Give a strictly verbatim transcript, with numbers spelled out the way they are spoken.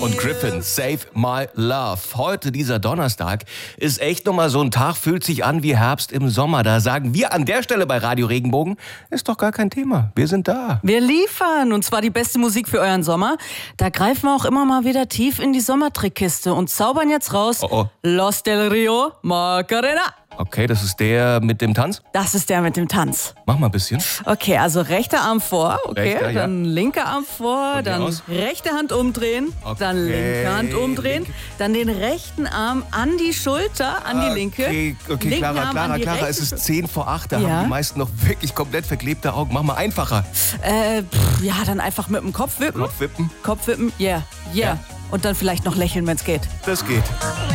Und Griffin, Save My Love. Heute, dieser Donnerstag, ist echt nochmal so ein Tag, fühlt sich an wie Herbst im Sommer. Da sagen wir an der Stelle bei Radio Regenbogen, ist doch gar kein Thema. Wir sind da. Wir liefern, und zwar die beste Musik für euren Sommer. Da greifen wir auch immer mal wieder tief in die Sommertrickkiste und zaubern jetzt raus Oh, oh. Los del Rio Macarena. Okay, das ist der mit dem Tanz? Das ist der mit dem Tanz. Mach mal ein bisschen. Okay, also rechter Arm vor, okay, Rechter, ja. dann linker Arm vor, Von dir dann aus. rechte Hand umdrehen, Okay, dann linke Hand umdrehen, linke. dann den rechten Arm an die Schulter, an die linke. Okay, okay, linken Clara, Arm Clara, an die Clara, es rechte ist zehn vor acht, da Ja. haben die meisten noch wirklich komplett verklebte Augen. Mach mal einfacher. Äh, pff, ja, dann einfach mit dem Kopf wippen. Kopf wippen, Kopf wippen, yeah, yeah. Ja. Und dann vielleicht noch lächeln, wenn es geht. das geht.